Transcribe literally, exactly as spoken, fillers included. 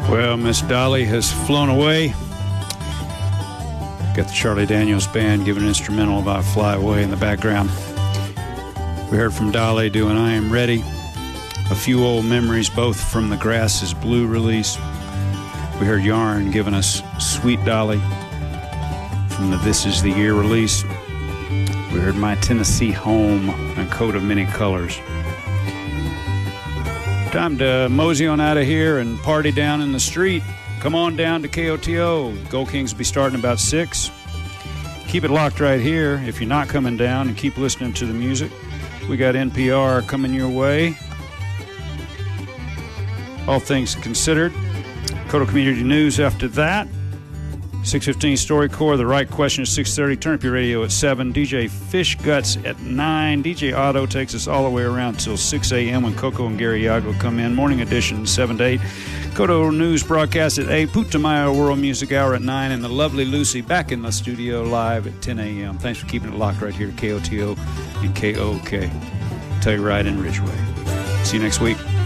Well, Miss Dolly has flown away. Got the Charlie Daniels Band giving an instrumental about Fly Away in the background. We heard from Dolly doing I Am Ready. A Few Old Memories, both from the Grass is Blue release. We heard Yarn giving us Sweet Dolly from the This Is the Year release. We heard My Tennessee Home and Coat of Many Colors. Time to mosey on out of here and party down in the street. Come on down to K O T O. Gold Kings will be starting about six. Keep it locked right here if you're not coming down, and keep listening to the music. We got N P R coming your way. All things considered. Koto Community News after that. six fifteen StoryCorps. The Right Question is six thirty. Turn up your radio at seven. D J Fish Guts at nine. D J Otto takes us all the way around until six a.m. when Coco and Gary Yago come in. Morning edition seven to eight. Koto News broadcast at eight. Putumayo World Music Hour at nine. And the lovely Lucy back in the studio live at ten a.m. Thanks for keeping it locked right here at K O T O and K O K. Telluride in Ridgeway. See you next week.